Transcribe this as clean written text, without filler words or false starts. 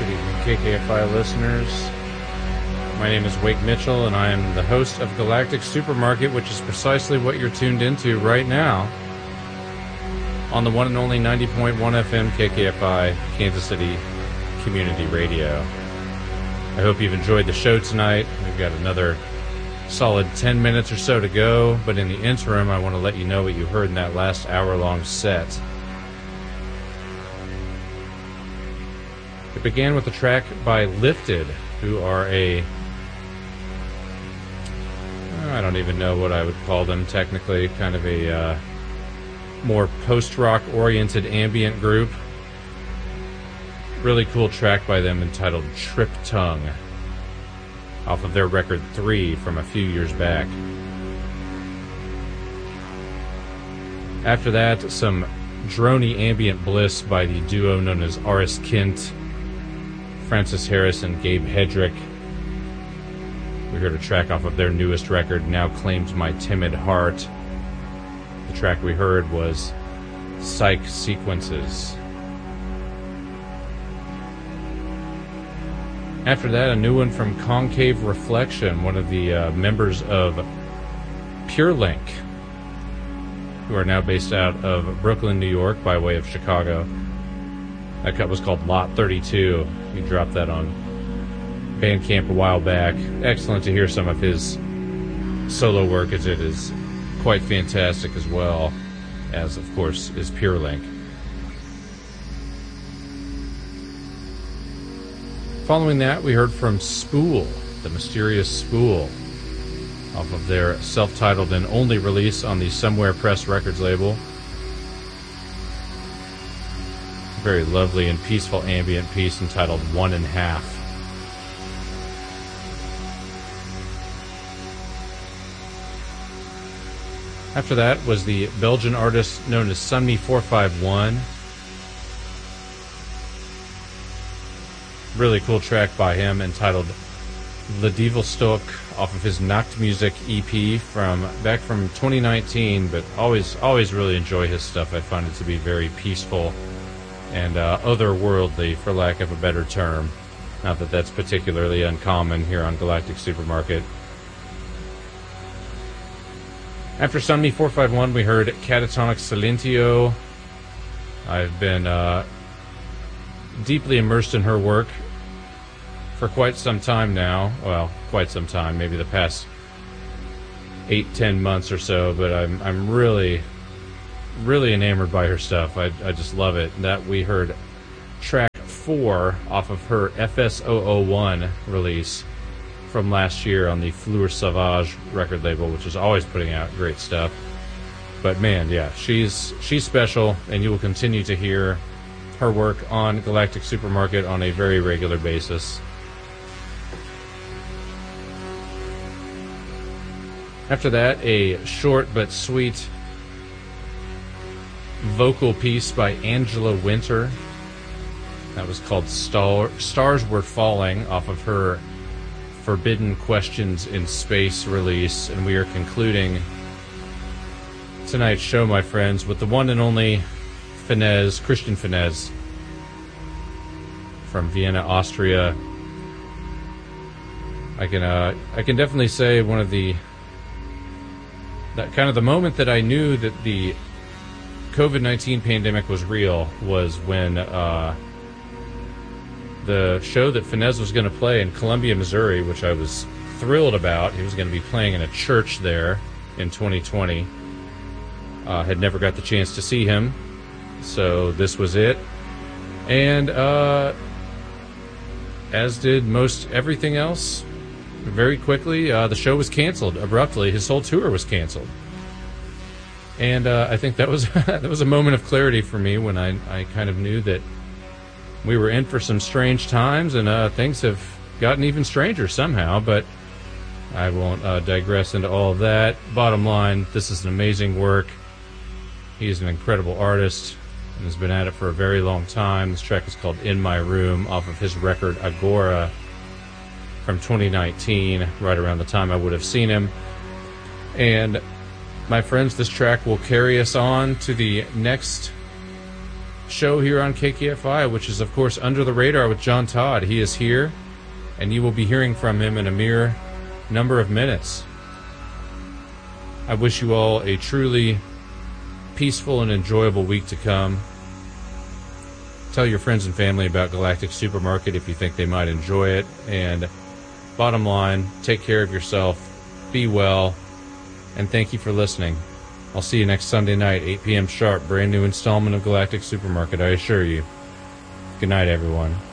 Good evening, KKFI listeners. My name is Wake Mitchell, and I am the host of Galactic Supermarket, which is precisely what you're tuned into right now on the one and only 90.1 FM KKFI, Kansas City Community Radio. I hope you've enjoyed the show tonight. We've got another solid 10 minutes or so to go, but in the interim, I want to let you know what you heard in that last hour-long set. It began with a track by Lifted, who are I don't even know what I would call them technically, kind of a more post-rock oriented ambient group. Really cool track by them entitled Trip Tongue, off of their record 3 from a few years back. After that, some drony ambient bliss by the duo known as Aris Kint, Francis Harris and Gabe Hedrick. We heard a track off of their newest record, Now Claims My Timid Heart. The track we heard was Psych Sequences. After that, a new one from Concave Reflection, one of the members of Pure Link, who are now based out of Brooklyn, New York, by way of Chicago. That cut was called Lot 32. He dropped that on Bandcamp a while back. Excellent to hear some of his solo work, as it is quite fantastic as well, as of course is Pure Link. Following that, we heard from Spool, the mysterious Spool, off of their self-titled and only release on the Somewhere Press Records label. Very lovely and peaceful ambient piece entitled 1.5. After that was the Belgian artist known as Sunme451. Really cool track by him entitled Le Devil-Stok, off of his Nacht Music EP from 2019, but always really enjoy his stuff. I find it to be very peaceful and otherworldly, for lack of a better term. Not that that's particularly uncommon here on Galactic Supermarket. After Sunme451, we heard Catatonic Silentio. I've been deeply immersed in her work for quite some time now. Well, quite some time, maybe the past 8-10 months or so, but I'm really enamored by her stuff. I just love it. That we heard track 4 off of her FS001 release from last year on the Fleur Sauvage record label, which is always putting out great stuff. But man, yeah, she's special, and you will continue to hear her work on Galactic Supermarket on a very regular basis. After that, a short but sweet vocal piece by Angela Winter. That was called Stars Were Falling, off of her Forbidden Questions in Space release. And we are concluding tonight's show, my friends, with the one and only Fenez, Christian Fenez, from Vienna, Austria. I can definitely say one of the moment that I knew that the COVID-19 pandemic was real was when the show that Fenez was going to play in Columbia, Missouri, which I was thrilled about. He was going to be playing in a church there in 2020. Had never got the chance to see him, so this was it. And as did most everything else, very quickly, the show was canceled abruptly. His whole tour was canceled. And I think that was that was a moment of clarity for me when I kind of knew that we were in for some strange times, and things have gotten even stranger somehow, but I won't digress into all of that. Bottom line, this is an amazing work. He is an incredible artist and has been at it for a very long time. This track is called In My Room, off of his record Agora from 2019, right around the time I would have seen him. And my friends, this track will carry us on to the next show here on KKFI, which is, of course, Under the Radar with John Todd. He is here, and you will be hearing from him in a mere number of minutes. I wish you all a truly peaceful and enjoyable week to come. Tell your friends and family about Galactic Supermarket if you think they might enjoy it. And bottom line, take care of yourself, be well, and thank you for listening. I'll see you next Sunday night, 8 p.m. sharp, brand new installment of Galactic Supermarket, I assure you. Good night, everyone.